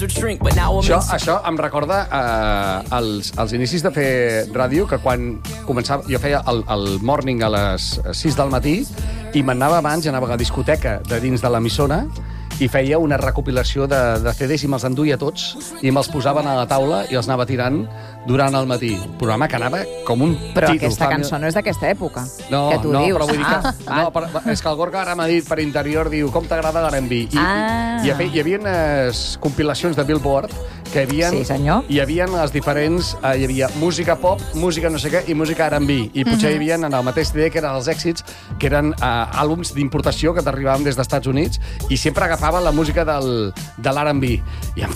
Això em recorda als inicis de fer ràdio, que quan començava... Jo feia el morning a les 6 del matí i m'anava abans, anava a la discoteca de dins de l'emissora i feia una recopilació de CDs i me'ls enduia tots i me'ls posaven a la taula i els anava tirant durant el matí. Un programa que anava com un Però títol. aquesta cançó no és d'aquesta època, que tu no, dius. però vull dir que... és que el Gorka ara m'ha dit per interior, diu, com t'agrada l'R&B? Hi havia unes compilacions de Billboard que hi havia... Sí, senyor. Hi havia les diferents... Hi havia música pop, música no sé què i música R&B. I potser hi havia en el mateix CD que eren els èxits, que eren àlbums d'importació que t'arribaven des dels Estats Units i sempre agafava la música de l'R&B. I em